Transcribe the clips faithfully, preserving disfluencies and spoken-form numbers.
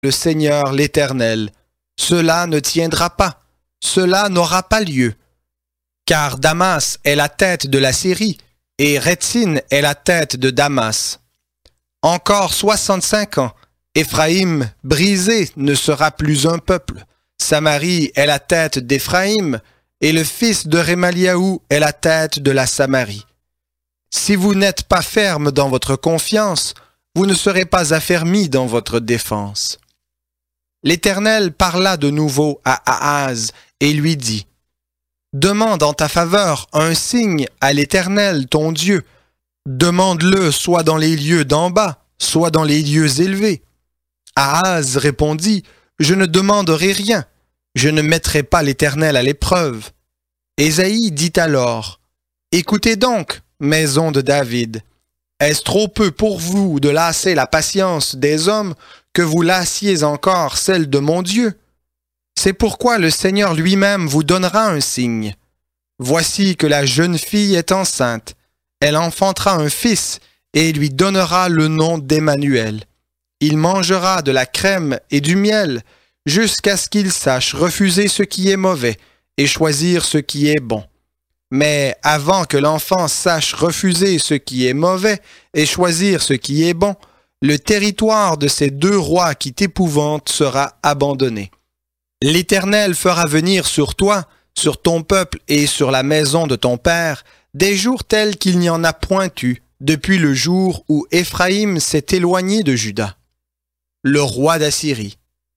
le Seigneur l'Éternel. Cela ne tiendra pas, cela n'aura pas lieu. Car Damas est la tête de la Syrie, et Rétzin est la tête de Damas. Encore soixante-cinq ans, Éphraïm brisé ne sera plus un peuple. Samarie est la tête d'Éphraïm, et le fils de Rémaliaou est la tête de la Samarie. Si vous n'êtes pas ferme dans votre confiance, vous ne serez pas affermis dans votre défense. L'Éternel parla de nouveau à Ahaz et lui dit, « Demande en ta faveur un signe à l'Éternel ton Dieu. Demande-le soit dans les lieux d'en bas, soit dans les lieux élevés. » Ahaz répondit, « Je ne demanderai rien. Je ne mettrai pas l'Éternel à l'épreuve. » Ésaïe dit alors, « Écoutez donc, maison de David. Est-ce trop peu pour vous de lasser la patience des hommes que vous lassiez encore celle de mon Dieu? C'est pourquoi le Seigneur lui-même vous donnera un signe. Voici que la jeune fille est enceinte. Elle enfantera un fils et lui donnera le nom d'Emmanuel. Il mangera de la crème et du miel jusqu'à ce qu'il sache refuser ce qui est mauvais et choisir ce qui est bon. Mais avant que l'enfant sache refuser ce qui est mauvais et choisir ce qui est bon, le territoire de ces deux rois qui t'épouvantent sera abandonné. L'Éternel fera venir sur toi, sur ton peuple et sur la maison de ton père, des jours tels qu'il n'y en a point eu, depuis le jour où Éphraïm s'est éloigné de Juda. Le roi d'Assyrie.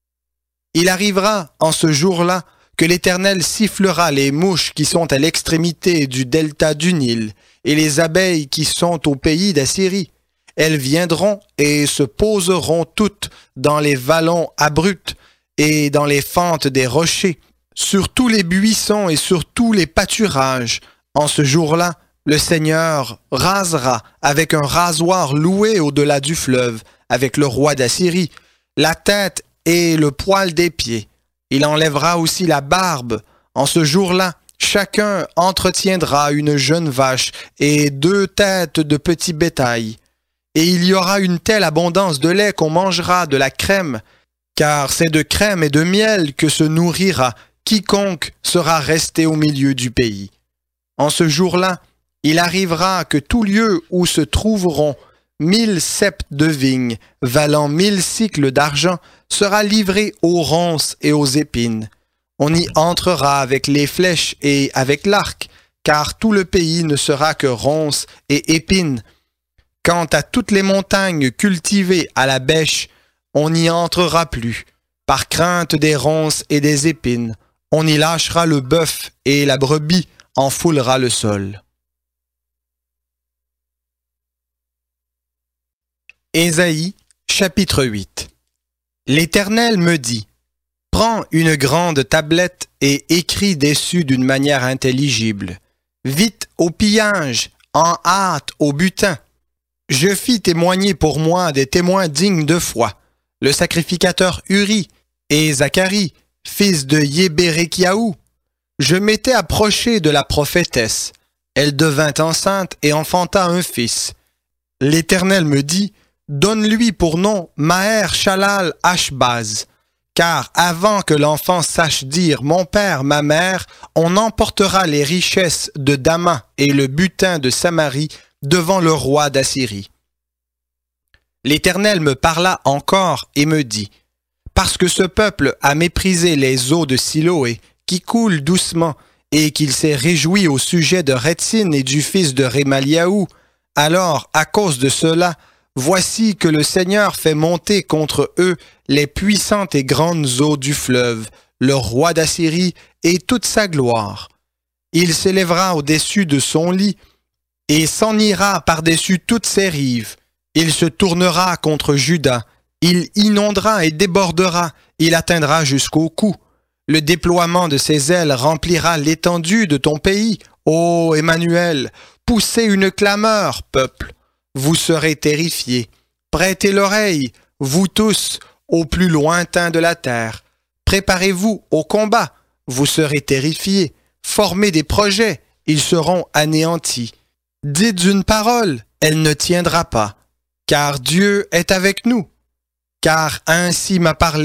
Il arrivera en ce jour-là que l'Éternel sifflera les mouches qui sont à l'extrémité du delta du Nil et les abeilles qui sont au pays d'Assyrie. Elles viendront et se poseront toutes dans les vallons abrupts et dans les fentes des rochers, sur tous les buissons et sur tous les pâturages. En ce jour-là, le Seigneur rasera avec un rasoir loué au-delà du fleuve, avec le roi d'Assyrie, la tête et le poil des pieds. Il enlèvera aussi la barbe. En ce jour-là, chacun entretiendra une jeune vache et deux têtes de petit bétail. Et il y aura une telle abondance de lait qu'on mangera de la crème, car c'est de crème et de miel que se nourrira quiconque sera resté au milieu du pays. En ce jour-là, il arrivera que tout lieu où se trouveront mille ceps de vigne, valant mille cycles d'argent, sera livré aux ronces et aux épines. On y entrera avec les flèches et avec l'arc, car tout le pays ne sera que ronces et épines. Quant à toutes les montagnes cultivées à la bêche, on n'y entrera plus, par crainte des ronces et des épines. On y lâchera le bœuf et la brebis en foulera le sol. Ésaïe, chapitre huit. L'Éternel me dit, « Prends une grande tablette et écris dessus d'une manière intelligible. Vite au pillage, en hâte au butin. Je fis témoigner pour moi des témoins dignes de foi, le sacrificateur Uri et Zacharie, fils de Yébérekiaou. Je m'étais approché de la prophétesse. Elle devint enceinte et enfanta un fils. L'Éternel me dit, « Donne-lui pour nom Maher-Shalal-Ashbaz, car avant que l'enfant sache dire « Mon père, ma mère », on emportera les richesses de Damas et le butin de Samarie devant le roi d'Assyrie. » L'Éternel me parla encore et me dit, « Parce que ce peuple a méprisé les eaux de Siloé, qui coulent doucement, et qu'il s'est réjoui au sujet de Rétzin et du fils de Rémaliaou, alors, à cause de cela, voici que le Seigneur fait monter contre eux les puissantes et grandes eaux du fleuve, le roi d'Assyrie et toute sa gloire. Il s'élèvera au-dessus de son lit et s'en ira par-dessus toutes ses rives. Il se tournera contre Juda, il inondera et débordera, il atteindra jusqu'au cou. Le déploiement de ses ailes remplira l'étendue de ton pays. Ô Emmanuel, poussez une clameur, peuple. Vous serez terrifiés. Prêtez l'oreille, vous tous, au plus lointain de la terre. Préparez-vous au combat, vous serez terrifiés. Formez des projets, ils seront anéantis. Dites une parole, elle ne tiendra pas. Car Dieu est avec nous. car ainsi m'a parlé